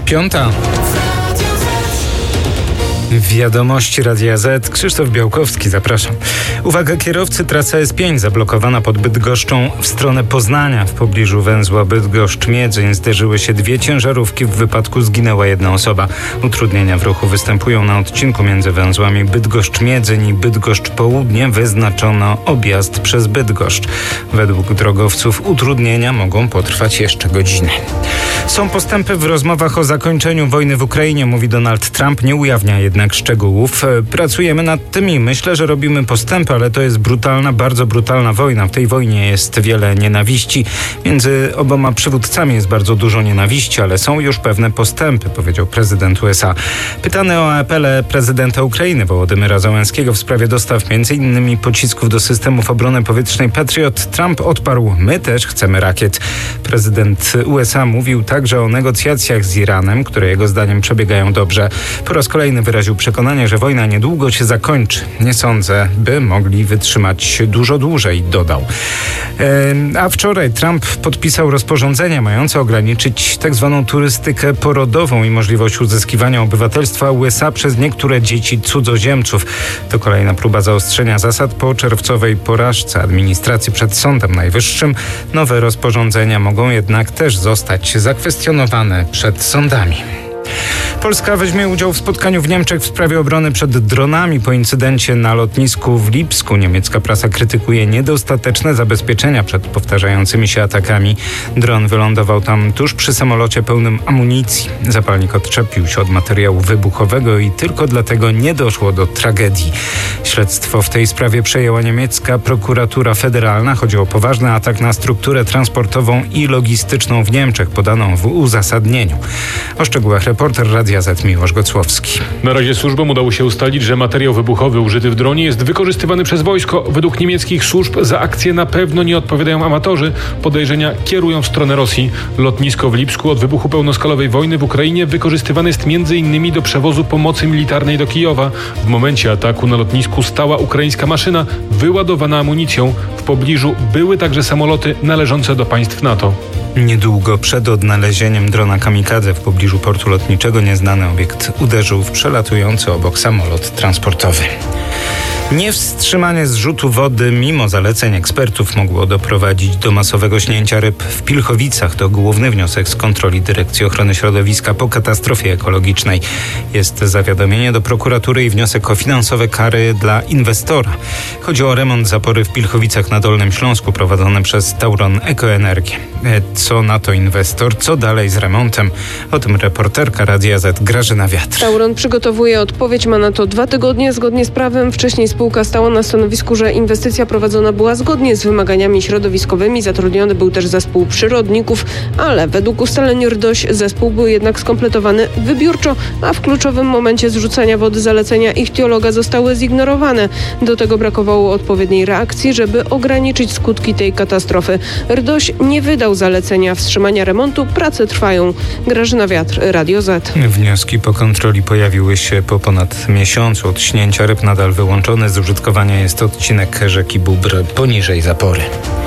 5:05. Wiadomości Radia Z. Krzysztof Białkowski, zapraszam. Uwaga kierowcy, trasa S5 zablokowana pod Bydgoszczą w stronę Poznania. W pobliżu węzła Bydgoszcz-Miedzyń zderzyły się dwie ciężarówki. W wypadku zginęła jedna osoba. Utrudnienia w ruchu występują na odcinku między węzłami Bydgoszcz-Miedzyń i Bydgoszcz-Południe. Wyznaczono objazd przez Bydgoszcz. Według drogowców utrudnienia mogą potrwać jeszcze godzinę. Są postępy w rozmowach o zakończeniu wojny w Ukrainie, mówi Donald Trump. Nie ujawnia jednak szczegółów. Pracujemy nad tym i myślę, że robimy postępy, ale to jest brutalna, bardzo brutalna wojna. W tej wojnie jest wiele nienawiści. Między oboma przywódcami jest bardzo dużo nienawiści, ale są już pewne postępy, powiedział prezydent USA. Pytany o apele prezydenta Ukrainy Wołodymyra Zełenskiego w sprawie dostaw m.in. pocisków do systemów obrony powietrznej Patriot, Trump odparł: my też chcemy rakiet. Prezydent USA mówił także o negocjacjach z Iranem, które jego zdaniem przebiegają dobrze. Po raz kolejny wyraził przekonanie, że wojna niedługo się zakończy. Nie sądzę, by mogli wytrzymać dużo dłużej, dodał. A wczoraj Trump podpisał rozporządzenie mające ograniczyć tzw. turystykę porodową i możliwość uzyskiwania obywatelstwa USA przez niektóre dzieci cudzoziemców. To kolejna próba zaostrzenia zasad po czerwcowej porażce administracji przed Sądem Najwyższym. Nowe rozporządzenia mogą jednak też zostać zakwestionowane przed sądami. Polska weźmie udział w spotkaniu w Niemczech w sprawie obrony przed dronami po incydencie na lotnisku w Lipsku. Niemiecka prasa krytykuje niedostateczne zabezpieczenia przed powtarzającymi się atakami. Dron wylądował tam tuż przy samolocie pełnym amunicji. Zapalnik odczepił się od materiału wybuchowego i tylko dlatego nie doszło do tragedii. Śledztwo w tej sprawie przejęła niemiecka prokuratura federalna. Chodzi o poważny atak na strukturę transportową i logistyczną w Niemczech, podaną w uzasadnieniu. O szczegółach reporter Radia Z Miłosz Gocłowski. Na razie służbom udało się ustalić, że materiał wybuchowy użyty w dronie jest wykorzystywany przez wojsko. Według niemieckich służb za akcję na pewno nie odpowiadają amatorzy. Podejrzenia kierują w stronę Rosji. Lotnisko w Lipsku od wybuchu pełnoskalowej wojny w Ukrainie wykorzystywane jest m.in. do przewozu pomocy militarnej do Kijowa. W momencie ataku na lotnisku stała ukraińska maszyna wyładowana amunicją. W pobliżu były także samoloty należące do państw NATO. Niedługo przed odnalezieniem drona kamikadze w pobliżu portu lotniczego nieznany obiekt uderzył w przelatujący obok samolot transportowy. Niewstrzymanie zrzutu wody mimo zaleceń ekspertów mogło doprowadzić do masowego śnięcia ryb w Pilchowicach. To główny wniosek z kontroli Dyrekcji Ochrony Środowiska po katastrofie ekologicznej. Jest zawiadomienie do prokuratury i wniosek o finansowe kary dla inwestora. Chodzi o remont zapory w Pilchowicach na Dolnym Śląsku prowadzony przez Tauron Ekoenergię. Co na to inwestor? Co dalej z remontem? O tym reporterka Radia Z Grażyna Wiatr. Tauron przygotowuje odpowiedź, ma na to 2 tygodnie. Zgodnie z prawem wcześniej spółka stała na stanowisku, że inwestycja prowadzona była zgodnie z wymaganiami środowiskowymi. Zatrudniony był też zespół przyrodników, ale według ustaleń RDOŚ zespół był jednak skompletowany wybiórczo, a w kluczowym momencie zrzucania wody zalecenia ichtiologa zostały zignorowane. Do tego brakowało odpowiedniej reakcji, żeby ograniczyć skutki tej katastrofy. RDOŚ nie wydał zalecenia wstrzymania remontu. Prace trwają. Grażyna Wiatr, Radio Z. Wnioski po kontroli pojawiły się po ponad miesiącu od śnięcia ryb. Nadal wyłączony z użytkowania jest odcinek rzeki Bóbr poniżej zapory.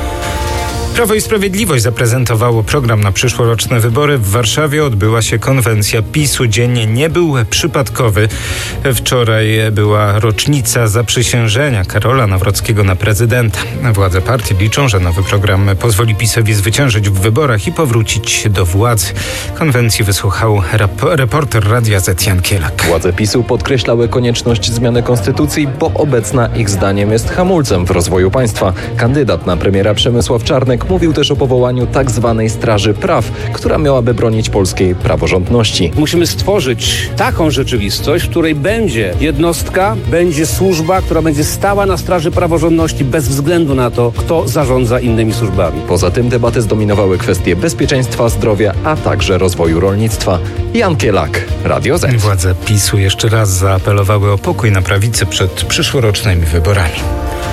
Prawo i Sprawiedliwość zaprezentowało program na przyszłoroczne wybory. W Warszawie odbyła się konwencja PiS-u. Dzień nie był przypadkowy. Wczoraj była rocznica zaprzysiężenia Karola Nawrockiego na prezydenta. Władze partii liczą, że nowy program pozwoli PiS-owi zwyciężyć w wyborach i powrócić do władzy. Konwencji wysłuchał reporter Radia Z Jan Kielak. Władze PiS-u podkreślały konieczność zmiany konstytucji, bo obecna ich zdaniem jest hamulcem w rozwoju państwa. Kandydat na premiera Przemysław Czarnek mówił też o powołaniu tak zwanej Straży Praw, która miałaby bronić polskiej praworządności. Musimy stworzyć taką rzeczywistość, w której będzie jednostka, będzie służba, która będzie stała na straży praworządności bez względu na to, kto zarządza innymi służbami. Poza tym debaty zdominowały kwestie bezpieczeństwa, zdrowia, a także rozwoju rolnictwa. Jan Kielak, Radio Z. Władze PiS-u jeszcze raz zaapelowały o pokój na prawicy przed przyszłorocznymi wyborami.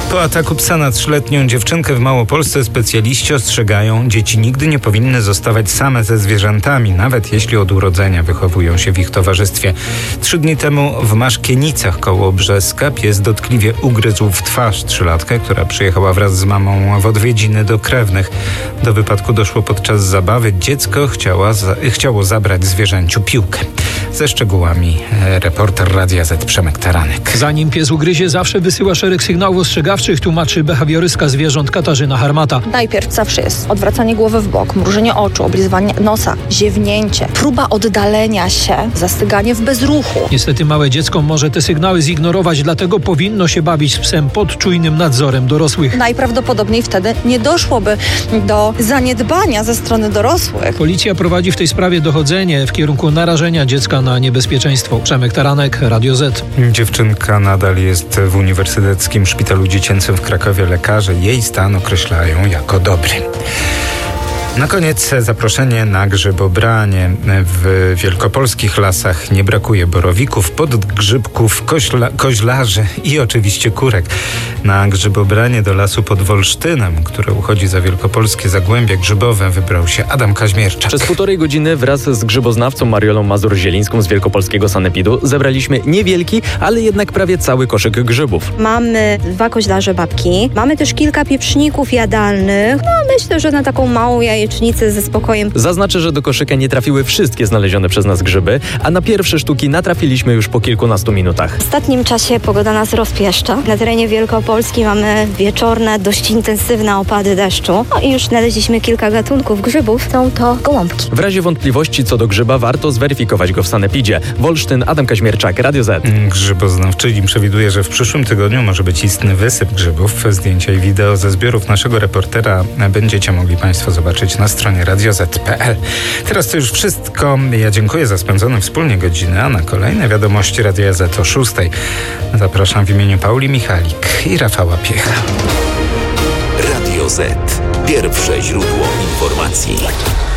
Po ataku psa na 3-letnią dziewczynkę w Małopolsce specjaliści ostrzegają, dzieci nigdy nie powinny zostawać same ze zwierzętami, nawet jeśli od urodzenia wychowują się w ich towarzystwie. 3 dni temu w Maszkienicach koło Brzeska pies dotkliwie ugryzł w twarz 3-latkę, która przyjechała wraz z mamą w odwiedziny do krewnych. Do wypadku doszło podczas zabawy. Dziecko chciało zabrać zwierzęciu piłkę. Ze szczegółami reporter Radia Z Przemek Taranek. Zanim pies ugryzie, zawsze wysyła szereg sygnałów ostrzegawczych, tłumaczy behawiorystka zwierząt Katarzyna Harmata. Najpierw zawsze jest odwracanie głowy w bok, mrużenie oczu, oblizywanie nosa, ziewnięcie, próba oddalenia się, zastyganie w bezruchu. Niestety małe dziecko może te sygnały zignorować, dlatego powinno się bawić z psem pod czujnym nadzorem dorosłych. Najprawdopodobniej wtedy nie doszłoby do zaniedbania ze strony dorosłych. Policja prowadzi w tej sprawie dochodzenie w kierunku narażenia dziecka na niebezpieczeństwo. Przemek Taranek, Radio Z. Dziewczynka nadal jest w Uniwersyteckim Szpitalu Dziecięcym w Krakowie. Lekarze jej stan określają jako dobry. Na koniec zaproszenie na grzybobranie. W wielkopolskich lasach nie brakuje borowików, podgrzybków, koźlarzy i oczywiście kurek. Na grzybobranie do lasu pod Wolsztynem, które uchodzi za wielkopolskie Zagłębie Grzybowe, wybrał się Adam Kaźmierczak. Przez 1,5 godziny wraz z grzyboznawcą Mariolą Mazur-Zielińską z wielkopolskiego sanepidu zebraliśmy niewielki, ale jednak prawie cały koszyk grzybów. Mamy 2 koźlarze babki, mamy też kilka pieprzników jadalnych. Myślę, że na taką małą jajecznicę ze spokojem. Zaznaczę, że do koszyka nie trafiły wszystkie znalezione przez nas grzyby, a na pierwsze sztuki natrafiliśmy już po kilkunastu minutach. W ostatnim czasie pogoda nas rozpieszcza. Na terenie Wielkopolski mamy wieczorne, dość intensywne opady deszczu. I już znaleźliśmy kilka gatunków grzybów. Są to gołąbki. W razie wątpliwości co do grzyba warto zweryfikować go w sanepidzie. Wolsztyn, Adam Kaźmierczak, Radio Z. Grzyboznawczyni przewiduje, że w przyszłym tygodniu może być istny wysyp grzybów. Zdjęcia i wideo ze zbiorów naszego reportera będziecie mogli Państwo zobaczyć na stronie radioz.pl. Teraz to już wszystko. Ja dziękuję za spędzone wspólnie godziny, a na kolejne wiadomości Radia Z o 6. Zapraszam w imieniu Pauli Michalik i Rafała Piecha. Radio Z. Pierwsze źródło informacji.